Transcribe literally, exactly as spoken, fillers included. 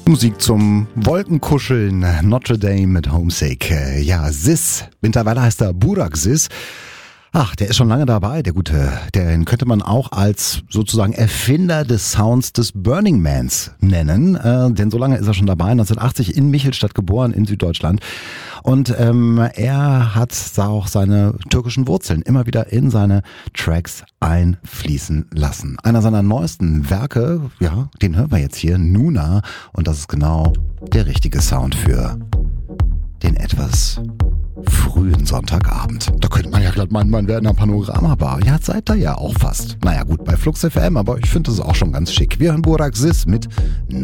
Musik zum Wolkenkuscheln, Notre Dame mit Homesick. Ja, Sis, mittlerweile heißt er Burak Sis. Ach, der ist schon lange dabei, der Gute. Den könnte man auch als sozusagen Erfinder des Sounds des Burning Mans nennen. Äh, denn so lange ist er schon dabei, neunzehnhundertachtzig in Michelstadt geboren, in Süddeutschland. Und ähm, er hat auch seine türkischen Wurzeln immer wieder in seine Tracks einfließen lassen. Einer seiner neuesten Werke, ja, den hören wir jetzt hier, Nuna. Und das ist genau der richtige Sound für den etwas frühen Sonntagabend. Da könnte man ja glatt meinen, man wäre in einer Panoramabar. Ja, seid ihr ja auch fast. Naja gut, bei Flux F M, aber ich finde das auch schon ganz schick. Wir hören Burak Sis mit